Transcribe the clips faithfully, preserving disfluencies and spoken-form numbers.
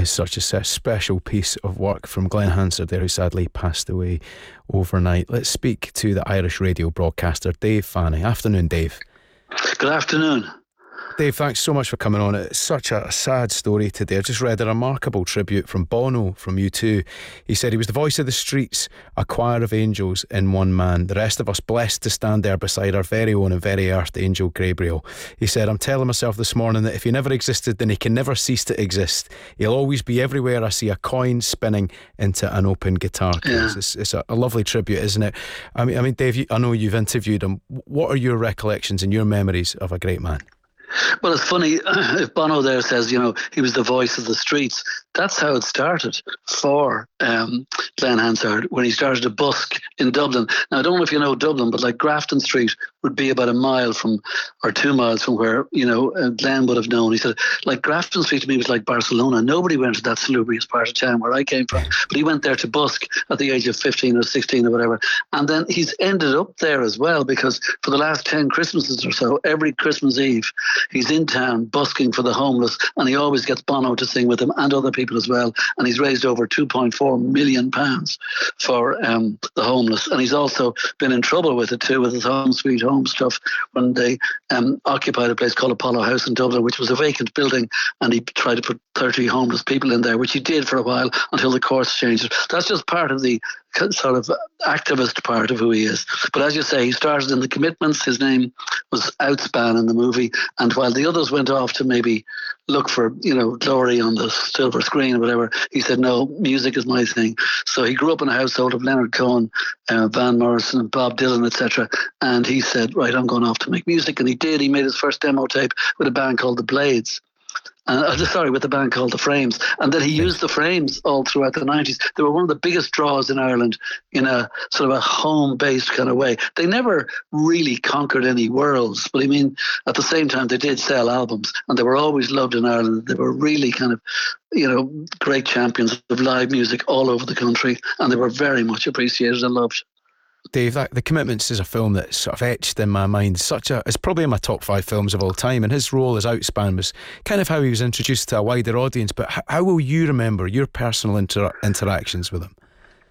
is such a se- special piece of work from Glenn Hansard there, who sadly passed away overnight. Let's speak to the Irish radio broadcaster Dave Fanny. Afternoon, Dave. Good afternoon. Dave, thanks so much for coming on. It's such a sad story today. I just read a remarkable tribute from Bono from U two. He said he was the voice of the streets, a choir of angels in one man. The rest of us blessed to stand there beside our very own and very earthed Angel Gabriel. He said, I'm telling myself this morning that if he never existed, then he can never cease to exist. He'll always be everywhere I see a coin spinning into an open guitar case. Yeah. It's, it's a, a lovely tribute, isn't it? I mean, I mean, Dave, you, I know you've interviewed him. What are your recollections and your memories of a great man? Well, it's funny, if Bono there says, you know, he was the voice of the streets, that's how it started for um, Glenn Hansard when he started to busk in Dublin. Now, I don't know if you know Dublin, but like Grafton Street would be about a mile from, or two miles from where, you know, uh, Glenn would have known. He said, like Grafton Street to me was like Barcelona. Nobody went to that salubrious part of town where I came from, but he went there to busk at the age of fifteen or sixteen or whatever. And then he's ended up there as well, because for the last ten Christmases or so, every Christmas Eve, he's in town busking for the homeless, and he always gets Bono to sing with him and other people as well. And he's raised over two point four million pounds for um, the homeless. And he's also been in trouble with it too, with his Home Sweet Home stuff, when they um, occupied a place called Apollo House in Dublin, which was a vacant building, and he tried to put thirty homeless people in there, which he did for a while until the courts changed it. That's just part of the sort of activist part of who he is. But as you say, he started in the Commitments. His name was Outspan in the movie, and while the others went off to maybe look for, you know, glory on the silver screen or whatever, he said, no, music is my thing. So he grew up in a household of Leonard Cohen, uh, Van Morrison and Bob Dylan, et cetera. And he said, right, I'm going off to make music. And he did. He made his first demo tape with a band called The Blades. Uh, sorry, with a band called The Frames. And then he used The Frames all throughout the nineties. They were one of the biggest draws in Ireland in a sort of a home-based kind of way. They never really conquered any worlds, but I mean, at the same time, they did sell albums, and they were always loved in Ireland. They were really kind of, you know, great champions of live music all over the country, and they were very much appreciated and loved. Dave, that, The Commitments is a film that's sort of etched in my mind. Such a, it's probably in my top five films of all time, and his role as Outspan was kind of how he was introduced to a wider audience. But how, how will you remember your personal inter- interactions with him?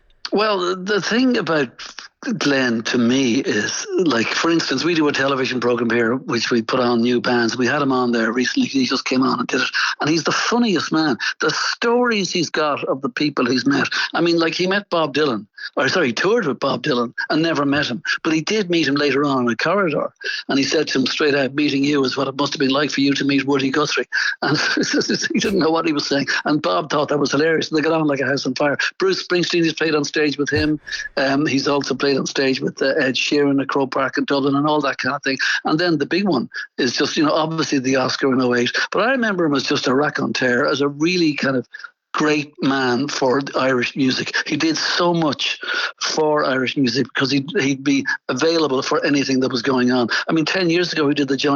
Well, the thing about Glenn to me is, like, for instance, we do a television program here which we put on new bands. We had him on there recently. He just came on and did it, and he's the funniest man. The stories he's got of the people he's met. I mean, like, he met Bob Dylan, or sorry, he toured with Bob Dylan and never met him, but he did meet him later on in a corridor, and he said to him straight out, meeting you is what it must have been like for you to meet Woody Guthrie. And he didn't know what he was saying, and Bob thought that was hilarious. They got on like a house on fire. Bruce Springsteen has played on stage with him. Um, he's also played on stage with uh, Ed Sheeran at Croke Park in Dublin and all that kind of thing. And then the big one is just, you know, obviously the Oscar in oh eight. But I remember him as just a raconteur, as a really kind of great man for Irish music. He did so much for Irish music because he'd, he'd be available for anything that was going on. I mean, ten years ago, he did the John